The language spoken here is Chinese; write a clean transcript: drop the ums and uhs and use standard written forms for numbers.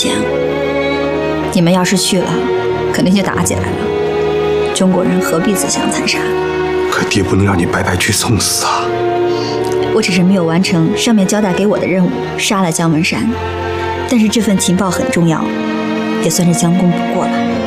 险。你们要是去了，肯定就打起来了。中国人何必自相残杀？ 可爹不能让你白白去送死啊！ 我只是没有完成上面交代给我的任务，杀了姜文山。但是这份情报很重要，也算是将功补过了。